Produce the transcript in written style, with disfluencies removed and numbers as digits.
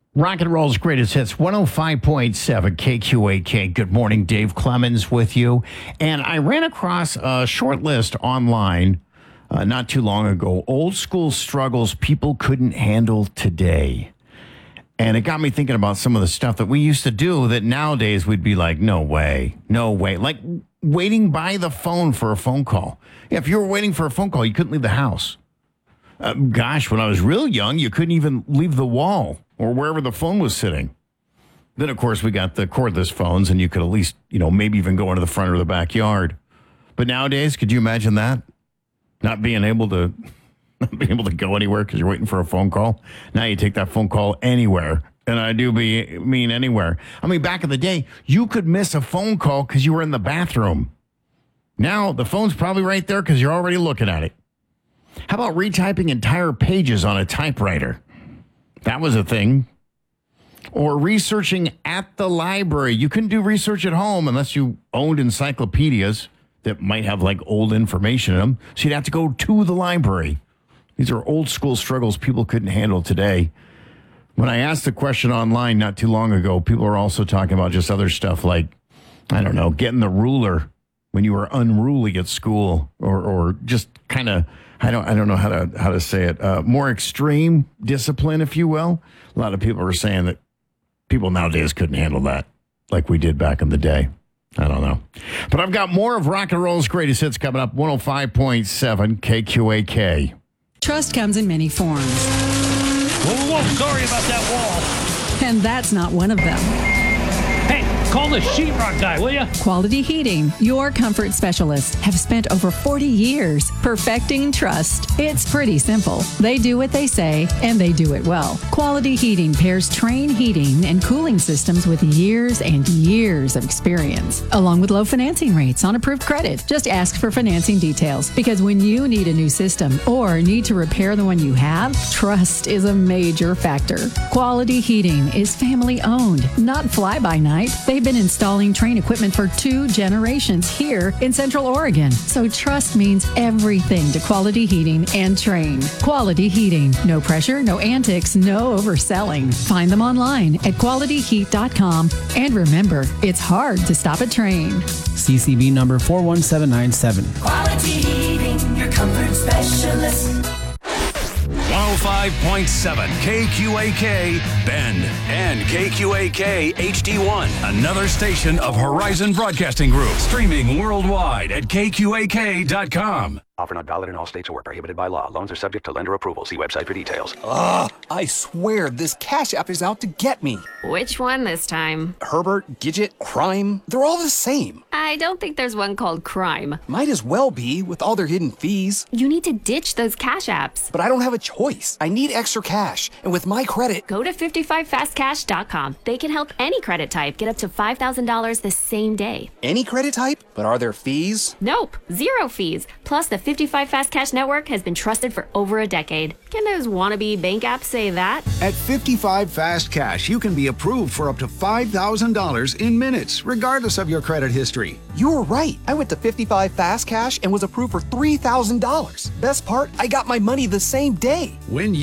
Rock and roll's greatest hits, 105.7 KQAK. Good morning, Dave Clemens with you. And I ran across a short list online not too long ago. Old school struggles people couldn't handle today. And it got me thinking about some of the stuff that we used to do that nowadays we'd be like, no way, no way. Like waiting by the phone for a phone call. Yeah, if you were waiting for a phone call, you couldn't leave the house. Gosh, when I was real young, you couldn't even leave the wall or wherever the phone was sitting. Then, of course, we got the cordless phones, and you could at least, maybe even go into the front or the backyard. But nowadays, could you imagine that? Not being able to go anywhere because you're waiting for a phone call. Now you take that phone call anywhere, and I do mean anywhere. I mean, back in the day, you could miss a phone call because you were in the bathroom. Now the phone's probably right there because you're already looking at it. How about retyping entire pages on a typewriter? That was a thing. Or researching at the library. You couldn't do research at home unless you owned encyclopedias that might have like old information in them. So you'd have to go to the library. These are old school struggles people couldn't handle today. When I asked the question online not too long ago, people are also talking about just other stuff like, I don't know, getting the ruler when you were unruly at school or just kind of, I don't know how to say it. More extreme discipline, if you will. A lot of people are saying that people nowadays couldn't handle that like we did back in the day. I don't know. But I've got more of rock and roll's greatest hits coming up. 105.7 KQAK. Trust comes in many forms. Whoa, sorry about that wall. And that's not one of them. Hey, call the sheetrock guy, will you? Quality Heating, your comfort specialists, have spent over 40 years perfecting trust. It's pretty simple. They do what they say, and they do it well. Quality Heating pairs Trane heating and cooling systems with years and years of experience, along with low financing rates on approved credit. Just ask for financing details, because when you need a new system or need to repair the one you have, trust is a major factor. Quality Heating is family-owned, not fly-by-night. They've been installing Trane equipment for 2 generations here in Central Oregon. So trust means everything to Quality Heating and Trane. Quality Heating. No pressure, no antics, no overselling. Find them online at qualityheat.com. And remember, it's hard to stop a Trane. CCV number 41797. Quality Heating, your comfort specialist. 105.7 KQAK Bend and KQAK HD1. Another station of Horizon Broadcasting Group. Streaming worldwide at KQAK.com. Offer not valid in all states or prohibited by law. Loans are subject to lender approval. See website for details. I swear this Cash App is out to get me. Which one this time? Herbert, Gidget, Crime, they're all the same. I don't think there's one called Crime. Might as well be with all their hidden fees. You need to ditch those Cash Apps. But I don't have a choice. I need extra cash. And with my credit... Go to 55fastcash.com. They can help any credit type get up to $5,000 the same day. Any credit type? But are there fees? Nope. 0 fees. Plus, the 55 Fast Cash network has been trusted for over a decade. Can those wannabe bank apps say that? At 55 Fast Cash, you can be approved for up to $5,000 in minutes, regardless of your credit history. You were right. I went to 55 Fast Cash and was approved for $3,000. Best part, I got my money the same day. When